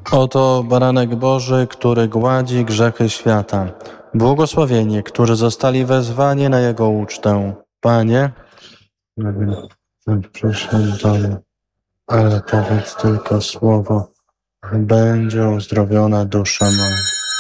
Oto baranek Boży, który gładzi grzechy świata. Błogosławieni, którzy zostali wezwani na Jego ucztę. Panie, przyszedł do mnie, ale powiedz tylko słowo, będzie uzdrowiona dusza moja.